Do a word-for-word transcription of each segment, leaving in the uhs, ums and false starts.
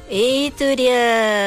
Itu dia.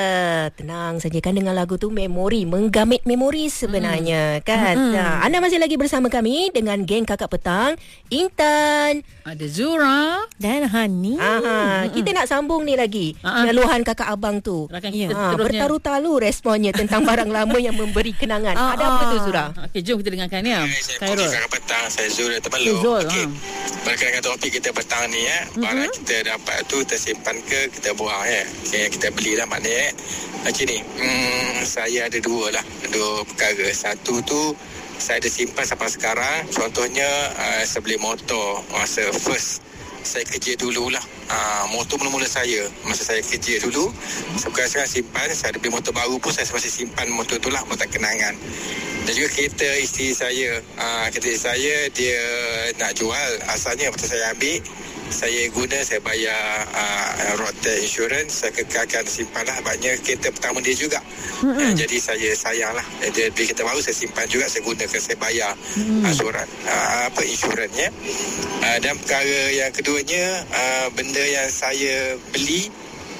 Tenang saja kan dengan lagu tu memori, menggamit memori sebenarnya hmm. kan. Hmm. Nah, anda masih lagi bersama kami dengan geng Kakak Petang, Intan, ada Zura dan Hani. Aha, hmm. kita nak sambung ni lagi uh-huh. keluhan kakak abang tu. Ya. Ha, bertalu-talu responnya tentang barang lama yang memberi kenangan. Uh-huh. Ada apa tu Zura? Okey, jom kita dengarkan ya. Hai, saya Khairul. Kakak Petang, saya Zul dari Temerloh. Okey. Ha. Berkaitan dengan topik kita petang ni ya, uh-huh. barang kita dapat tu tersimpan ke kita buang ya. Okay, kita belilah maknanya. Macam ni. Hmm, saya ada dua lah, dua perkara. Satu tu saya ada simpan sampai sekarang. Contohnya uh, saya beli motor masa first saya kerja dululah. Uh, motor mula-mula saya masa saya kerja dulu. Sekarang saya simpan. Saya ada beli motor baru pun saya masih simpan motor tu lah, motor kenangan. Dan juga kereta isteri saya. Uh, kereta saya dia nak jual. Asalnya masa saya ambil, saya guna, saya bayar uh, road tax insurance, saya kekalkan simpan lah. Sebabnya kereta pertama dia juga. Mm-hmm. Uh, jadi saya sayang lah. Dia beli kereta baru, saya simpan juga, saya gunakan, saya bayar mm-hmm. uh, surat uh, apa insurans ya. Uh, dan perkara yang keduanya, uh, benda yang saya beli,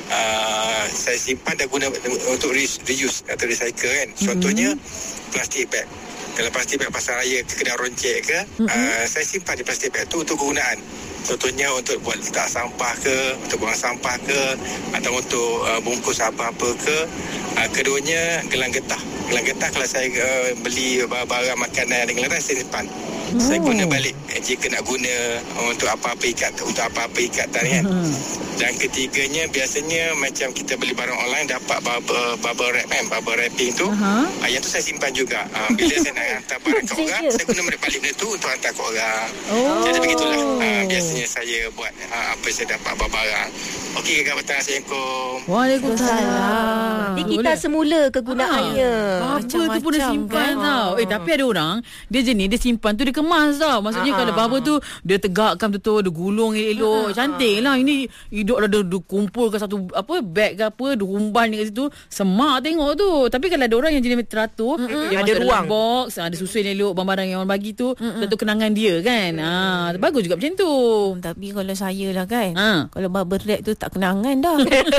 uh, saya simpan dan guna untuk reuse atau recycle kan. Contohnya mm-hmm. plastik bag. Kalau plastik bag pasar raya ke kedai roncek ke, mm-hmm. uh, saya simpan di plastik bag tu untuk kegunaan. Contohnya untuk buat letak sampah ke, untuk buang sampah ke, atau untuk uh, bungkus apa-apa ke. Uh, keduanya gelang getah. Gelang getah kalau saya uh, beli barang makanan dengan gelang getah, saya simpan. Oh. Saya guna balik jika nak guna untuk apa-apa ikat, untuk apa-apa ikatan kan. Hmm. Dan ketiganya biasanya macam kita beli barang online dapat bubble, bubble wrap kan, bubble wrapping tu. Uh-huh. Uh, yang tu saya simpan juga. Uh, bila saya nak hantar barang ke orang, saya guna balik benda tu untuk hantar ke orang. Oh. Jadi begitulah uh, biasanya saya buat uh, apa saya dapat barang. Okey, Kakak Petang, Assalamualaikum. Waalaikumsalam. Jadi kita semula kegunaannya. Ah, apa tu pun dia simpan kan? Tau. Eh tapi ada orang dia jenis dia simpan tu dia kemas tau. Maksudnya Aa. kalau bubble tu dia tegakkan betul, dia gulung elok, cantik lah. Ini hidup dah dia kumpulkan satu apa bag ke apa, dia rumban dekat situ, semak tengok tu. Tapi kalau ada orang yang jenis teratur, Mm-mm. dia ada ruang box, ada susun elok barang-barang yang orang bagi tu, tentu kenangan dia kan. Ah, bagus juga macam tu. Tapi kalau saya lah kan, Ha. kalau bubble wrap tu tak kenangan dah.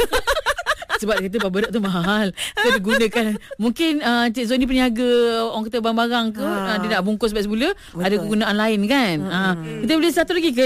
Sebab dia kata bubble wrap tu mahal. So dia gunakan. Mungkin uh, Cik Zoni peniaga orang kata barang-barang ke, ha. uh, dia nak bungkus beg semula, ada kegunaan lain kan. Hmm. Uh, kita boleh satu lagi ke